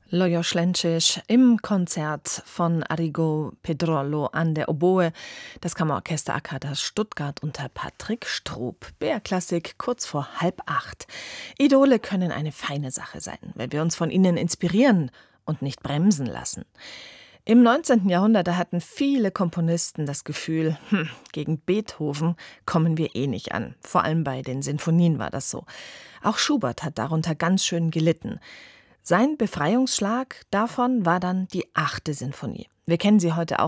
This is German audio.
Lajos Lenčić im Konzert von Arrigo Pedrolo an der Oboe, das Kammerorchester Arkadas Stuttgart unter Patrick Stroop. BR-Klassik kurz vor 7:30. Idole können eine feine Sache sein, wenn wir uns von ihnen inspirieren und nicht bremsen lassen. Im 19. Jahrhundert, da hatten viele Komponisten das Gefühl, gegen Beethoven kommen wir eh nicht an. Vor allem bei den Sinfonien war das so. Auch Schubert hat darunter ganz schön gelitten. Sein Befreiungsschlag davon war dann die 8. Sinfonie. Wir kennen sie heute auch